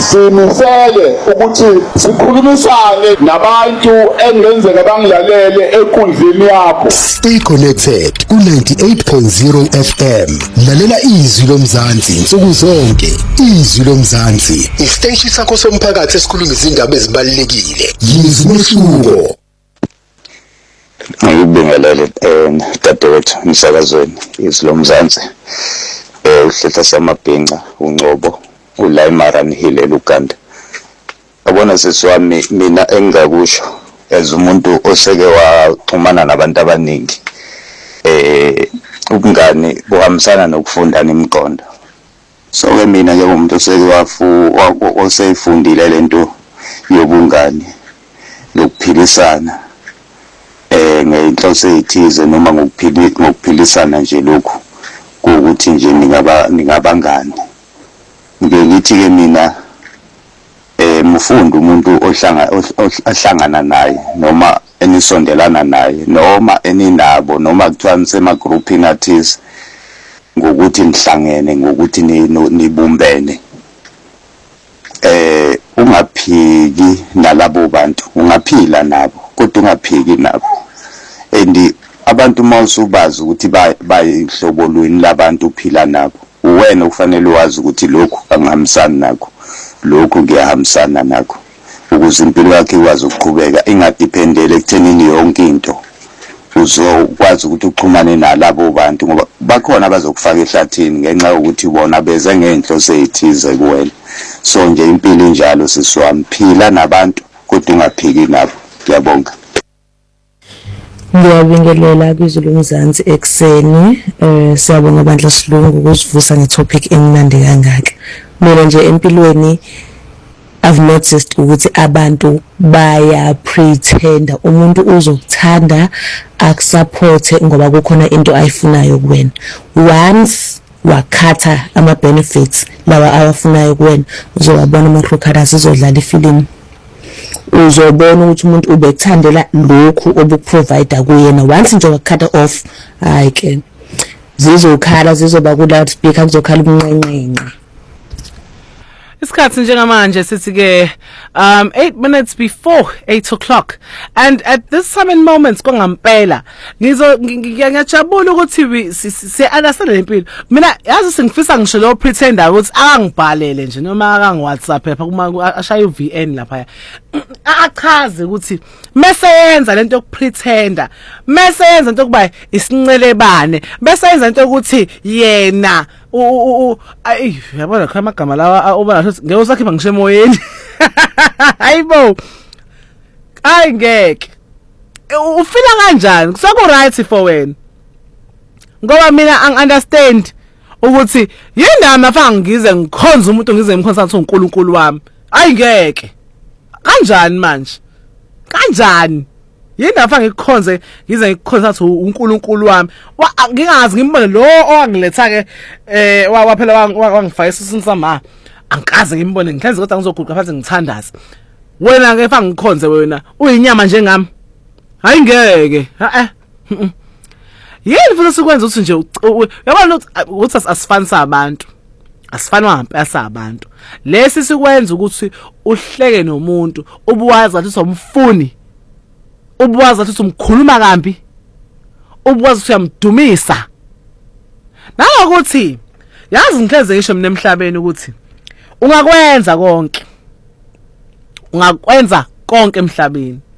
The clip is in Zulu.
simisele ukuthi sikhulumisane nabantu engenzeka bangilalele enkundleni yakho. Stay connected ku 98.0 FM. Lalela izwi lomzansi insuku zonke. Izwi lomzansi, isiteshi sakho somphakathi esikhuluma izindaba ezibalulekile. Yizwi lomhluko. Ngibingelele dadewethu umsakazweni izwi lomzansi. Uhlehla samabhinqa uNcobo uLaimaran Hill eLuganda. Abona sesiwami mina engakusho as umuntu oseke waxhumana nabantu abaningi. Ubungani buhambisana nokufundana imiqondo. So ke mina njengomuntu oseke oseyifundile lento yobungani lokuphilisana ngenhloso ezithize noma ngokuphilisana nje lokhu ukuthi nje ningabangani. Ngithi ke mina mufunda umuntu ohlangana naye noma enisondelana naye noma eninabo noma kuthiwa nisema grouping athize ngokuthi nihlangene ngokuthi nibumbene. Ungaphiki nalabo bantu, ungaphila nabo kodwa ungaphiki nabo. And abantu mawusubazi ukuthi bayihlobo lweni labantu uphila nabo, uwena ufanele wazi ukuthi lokhu angihambisani nakho, lokhu ngiyahambisana nakho, ukuze impilo yakhe ikwazi ukuqhubeka ingadependele ekuthenini yonke into. Uzokwazi ukuthi uxhumane nalabo bantu ngoba bakhona abazokufaka ehlathini ngenxa yokuthi bona beze ngenhloso ezithize kuwena. So nje impilo injalo sisiwami, phila nabantu kodwa ungaphiki nabo. Ngiyabonga. Ngiyabingelela kwizwi lomzansi ekseni. Siyabonga bandla Silungu ukusivusa ngetopic emnandi kangaka. Mina nje empilweni I've noticed ukuthi abantu baya pretenda umuntu uzokuthanda akusupport ngoba kukhona into ayifunayo kuwena. Once wakhatha ama benefits lawa abafunayo kuwena, uzobona amakhrokhadazi izodlala ifilimu. Uzobona ukuthi umuntu ubekuthandela lokhu obukuprovide kuyena. Once nje wakhatha off, hayi ke zizokhala zizoba ku loudspeaker kuzokhala ubunqenqenqe. Isikhathi njengamanje sithi ke 8 minutes before 8 o'clock, and at this time and moments kongampela ngiyajabula ukuthi si understand lempilo. Mina yazi singifisa ngisho lo pretender ukuthi angibhalele nje noma akangi WhatsApp phepha kuma ashaya uVN lapha achaze ukuthi mase yenza lento yokupretender, mase yenza into yokuba isincelebane, bese yenza into ukuthi yena ayi yabona kha amagama lawa ubona ngeke usakhipha ngisho emoyeni. Hayibo ayi ngeke ufila kanjani kusaku right for wena ngoba mina angiunderstand ukuthi yindaba afanga ngize ngikhonza umuntu ngize ngimkhonza ukuthi uNkulunkulu wami. Ayi ngeke kanjani manje kanjani yindaba afanga ngikukhonze ngize ngikukhonza ukuthi uNkulunkulu wami. Ngingazi ngimbone lo owangiletha ke waphela wangifaka isisini sama angikaze ngimbone ngihlenze kodwa ngizoguqa phansi ngithandaza. Wena ke fanga ngikhonze wena uyinyama njengami. Hayi ngeke yini futhi sikwenza ukuthi nje yabona ukuthi asifani sabantu, asifani ngampela sabantu. Lesi sikwenza ukuthi uhleke nomuntu ubuwazi ukuthi umfuni, ubuwazi ukuthi umkhuluma kambi, ubuwazi ukuthi uyamdumisa. Nangokuthi yazi ngikhenze ngisho mina emhlabeni ukuthi ungakwenza konke, ungakwenza konke emhlabeni